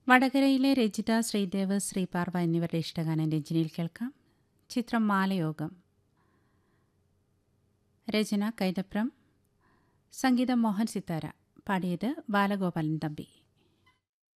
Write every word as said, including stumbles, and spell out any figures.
വടകരയിലെ രജിത, ശ്രീദേവ്, ശ്രീപാർവ എന്നിവരുടെ ഇഷ്ടഗാനം രഞ്ജിനിയിൽ കേൾക്കാം. ചിത്രം മാലയോഗം. രചന കൈതപ്രം, സംഗീതം മോഹൻ സിത്താര. പാടിയത് ബാലഗോപാലൻ തമ്പി.